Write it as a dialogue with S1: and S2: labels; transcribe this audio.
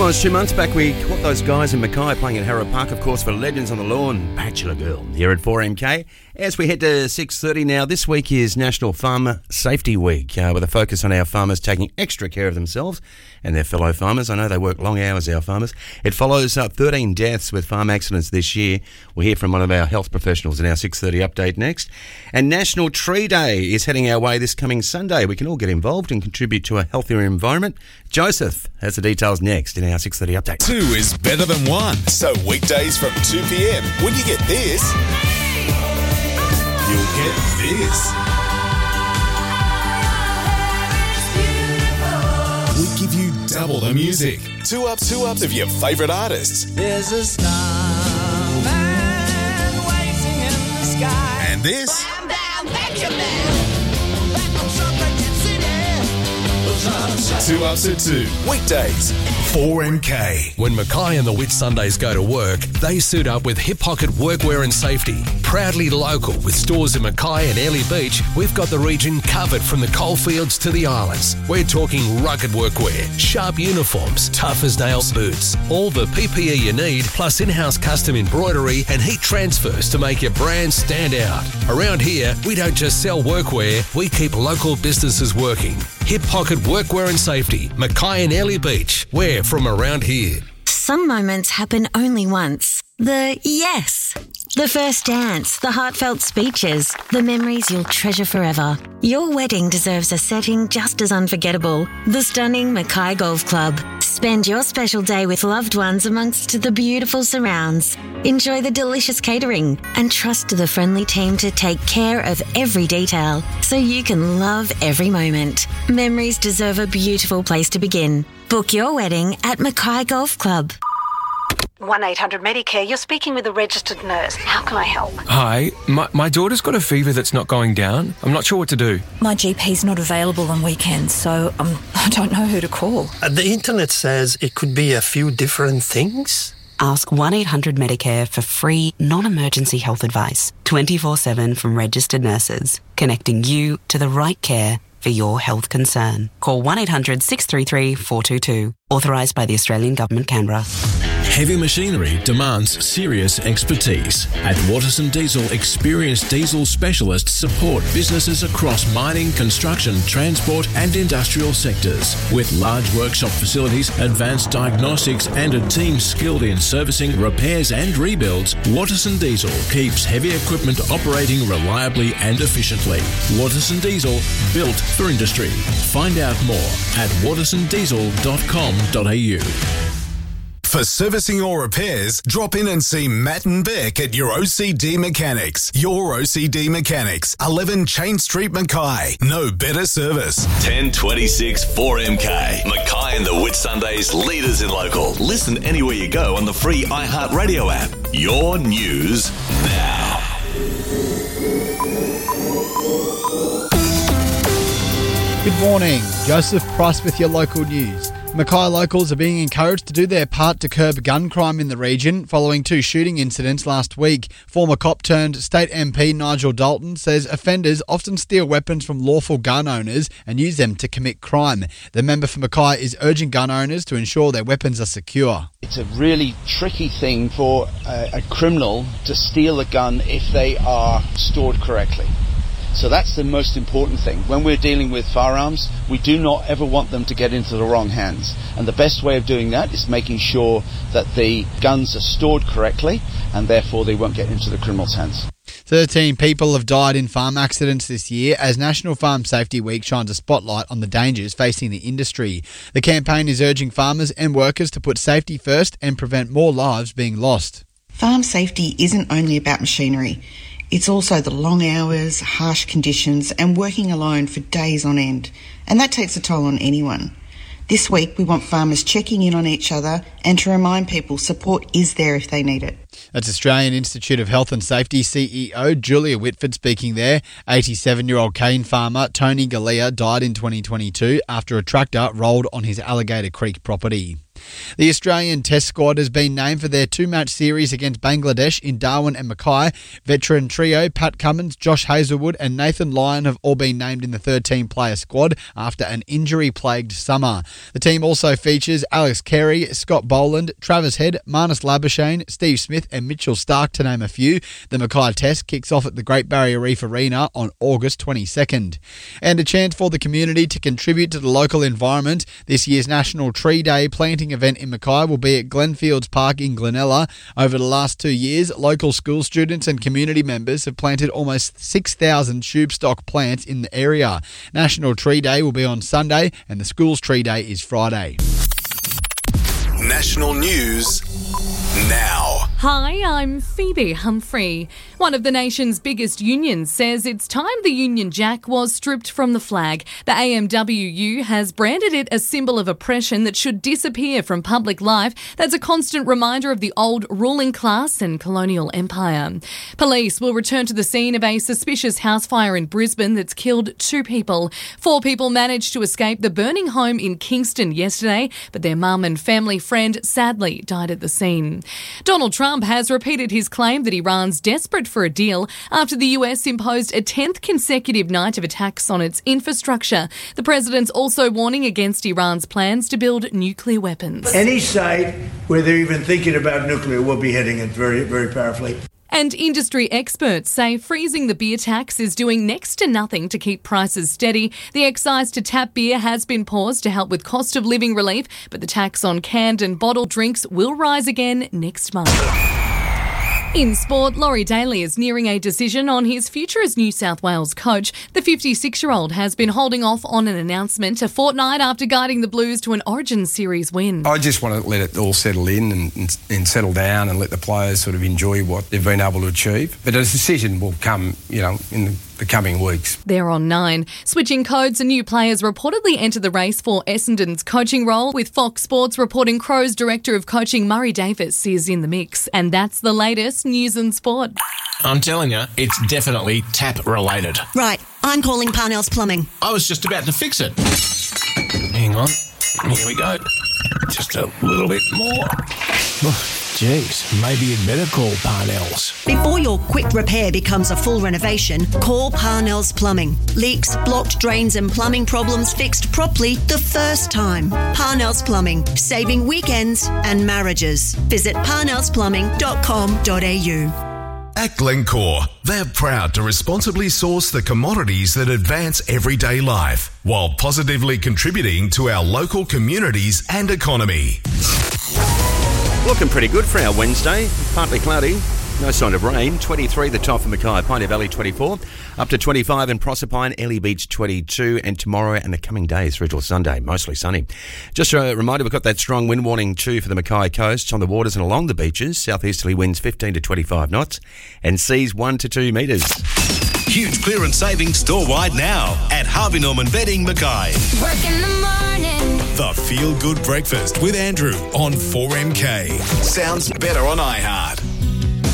S1: Almost 2 months back, we caught those guys in Mackay playing at Harrow Park, of course, for Legends on the Lawn, Bachelor Girl, here at 4MK. As we head to 6:30 now, this week is National Farmer Safety Week, with a focus on our farmers taking extra care of themselves and their fellow farmers. I know they work long hours, our farmers. It follows 13 deaths with farm accidents this year. We'll hear from one of our health professionals in our 6:30 update next. And National Tree Day is heading our way this coming Sunday. We can all get involved and contribute to a healthier environment. Joseph has the details next in our 6:30 update.
S2: 2 is better than 1. So weekdays from 2 p.m, when you get this, you'll get this. We give you double the music. Two ups of your favourite artists.
S3: There's a starman waiting in the sky.
S2: And this.
S3: I'm down, back you down. Back on Suffragette City.
S2: 2 ups at 2. Weekdays, 4MK.
S4: When Mackay and the Whitsundays go to work, they suit up with Hip Pocket Workwear and Safety. Proudly local with stores in Mackay and Airlie Beach, we've got the region covered from the coalfields to the islands. We're talking rugged workwear, sharp uniforms, tough as nails boots, all the PPE you need, plus in-house custom embroidery and heat transfers to make your brand stand out. Around here, we don't just sell workwear, we keep local businesses working. Hip Pocket Workwear and Safety, Mackay and Airlie Beach. We're from around here.
S5: Some moments happen only once. The yes. The first dance, the heartfelt speeches, the memories you'll treasure forever. Your wedding deserves a setting just as unforgettable. The stunning Mackay Golf Club. Spend your special day with loved ones amongst the beautiful surrounds. Enjoy the delicious catering and trust the friendly team to take care of every detail so you can love every moment. Memories deserve a beautiful place to begin. Book your wedding at Mackay Golf Club.
S6: 1-800-Medicare, you're speaking with a registered nurse. How can I help?
S7: Hi, my daughter's got a fever that's not going down. I'm not sure what to do.
S8: My GP's not available on weekends, so I don't know who to call.
S9: The internet says it could be a few different things.
S10: Ask 1-800-Medicare for free, non-emergency health advice, 24/7 from registered nurses, connecting you to the right care for your health concern. Call 1-800-633-422. Authorised by the Australian Government, Canberra.
S11: Heavy machinery demands serious expertise. At Watterson Diesel, experienced diesel specialists support businesses across mining, construction, transport and industrial sectors. With large workshop facilities, advanced diagnostics and a team skilled in servicing, repairs and rebuilds, Watterson Diesel keeps heavy equipment operating reliably and efficiently. Watterson Diesel, built for industry. Find out more at wattersondiesel.com.au.
S2: For servicing or repairs, drop in and see Matt and Beck at your OCD Mechanics. Your OCD Mechanics, 11 Chain Street, Mackay. No better service.
S12: 1026 4MK. Mackay and the Whitsundays, leaders in local. Listen anywhere you go on the free iHeartRadio app. Your news now.
S13: Good morning, Joseph Price with your local news. Mackay locals are being encouraged to do their part to curb gun crime in the region following 2 shooting incidents last week. Former cop turned state MP Nigel Dalton says offenders often steal weapons from lawful gun owners and use them to commit crime. The member for Mackay is urging gun owners to ensure their weapons are secure.
S14: It's a really tricky thing for a criminal to steal a gun if they are stored correctly. So that's the most important thing. When we're dealing with firearms, we do not ever want them to get into the wrong hands. And the best way of doing that is making sure that the guns are stored correctly and therefore they won't get into the criminal's hands.
S13: 13 people have died in farm accidents this year as National Farm Safety Week shines a spotlight on the dangers facing the industry. The campaign is urging farmers and workers to put safety first and prevent more lives being lost.
S15: Farm safety isn't only about machinery. It's also the long hours, harsh conditions and working alone for days on end. And that takes a toll on anyone. This week we want farmers checking in on each other and to remind people support is there if they need it.
S13: That's Australian Institute of Health and Safety CEO Julia Whitford speaking there. 87-year-old cane farmer Tony Galea died in 2022 after a tractor rolled on his Alligator Creek property. The Australian Test squad has been named for their two-match series against Bangladesh in Darwin and Mackay. Veteran trio Pat Cummins, Josh Hazlewood and Nathan Lyon have all been named in the 13-player squad after an injury-plagued summer. The team also features Alex Carey, Scott Boland, Travis Head, Marnus Labuschagne, Steve Smith and Mitchell Stark, to name a few. The Mackay Test kicks off at the Great Barrier Reef Arena on August 22nd. And a chance for the community to contribute to the local environment. This year's National Tree Day planting event in Mackay will be at Glenfields Park in Glenella. Over the last 2 years, local school students and community members have planted almost 6,000 tube stock plants in the area. National Tree Day will be on Sunday and the school's Tree Day is Friday.
S2: National news now.
S16: Hi, I'm Phoebe Humphrey. One of the nation's biggest unions says it's time the Union Jack was stripped from the flag. The AMWU has branded it a symbol of oppression that should disappear from public life. That's a constant reminder of the old ruling class and colonial empire. Police will return to the scene of a suspicious house fire in Brisbane that's killed 2 people. 4 people managed to escape the burning home in Kingston yesterday, but their mum and family friend sadly died at the scene. Donald Trump has repeated his claim that Iran's desperate for a deal after the US imposed a 10th consecutive night of attacks on its infrastructure. The president's also warning against Iran's plans to build nuclear weapons.
S17: Any site where they're even thinking about nuclear will be hitting it very, very powerfully.
S16: And industry experts say freezing the beer tax is doing next to nothing to keep prices steady. The excise to tap beer has been paused to help with cost of living relief, but the tax on canned and bottled drinks will rise again next month. In sport, Laurie Daly is nearing a decision on his future as New South Wales coach. The 56-year-old has been holding off on an announcement a fortnight after guiding the Blues to an Origin Series win.
S18: I just want to let it all settle in and settle down and let the players sort of enjoy what they've been able to achieve. But a decision will come, in the coming weeks.
S16: They're on 9. Switching codes, and new players reportedly enter the race for Essendon's coaching role, with Fox Sports reporting Crows Director of Coaching Murray Davis is in the mix. And that's the latest news and sport.
S19: I'm telling you, it's definitely tap related.
S20: Right, I'm calling Parnell's Plumbing.
S19: I was just about to fix it. Hang on, here we go. Just a little bit more. Jeez, maybe you'd better call Parnell's.
S20: Before your quick repair becomes a full renovation, call Parnell's Plumbing. Leaks, blocked drains and plumbing problems fixed properly the first time. Parnell's Plumbing, saving weekends and marriages. Visit parnellsplumbing.com.au.
S2: At Glencore, they're proud to responsibly source the commodities that advance everyday life while positively contributing to our local communities and economy.
S1: Looking pretty good for our Wednesday. Partly cloudy, no sign of rain. 23 the top for Mackay, Pioneer Valley 24, up to 25 in Proserpine, Airlie Beach 22, and tomorrow and the coming days through till Sunday, mostly sunny. Just a reminder, we've got that strong wind warning too for the Mackay coast, on the waters and along the beaches. Southeasterly winds 15 to 25 knots and seas 1 to 2 metres.
S12: Huge clearance savings store-wide now at Harvey Norman Bedding, Mackay.
S3: Work in the morning.
S2: The Feel Good Breakfast with Andrew on 4MK. Sounds better on iHeart.